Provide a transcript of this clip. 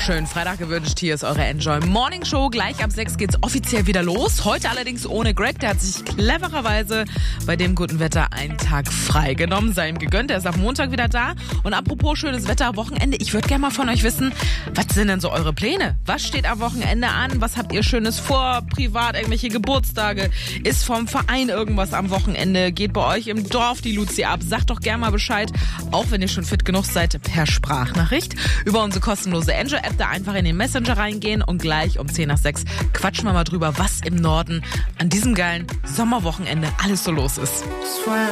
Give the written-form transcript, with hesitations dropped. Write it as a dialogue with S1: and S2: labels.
S1: Schönen Freitag gewünscht. Hier ist eure Enjoy Morning Show. Gleich ab 6 geht's offiziell wieder los. Heute allerdings ohne Greg. Der hat sich clevererweise bei dem guten Wetter einen Tag frei genommen. Sei ihm gegönnt. Er ist ab Montag wieder da. Und apropos schönes Wetter, Wochenende. Ich würde gerne mal von euch wissen, was sind denn so eure Pläne? Was steht am Wochenende an? Was habt ihr Schönes vor? Privat, irgendwelche Geburtstage? Ist vom Verein irgendwas am Wochenende? Geht bei euch im Dorf die Luzi ab? Sagt doch gerne mal Bescheid. Auch wenn ihr schon fit genug seid, per Sprachnachricht. Über unsere kostenlose Enjoy-App da einfach in den Messenger reingehen und gleich um 10 nach 6 quatschen wir mal drüber, was im Norden an diesem geilen Sommerwochenende alles so los ist.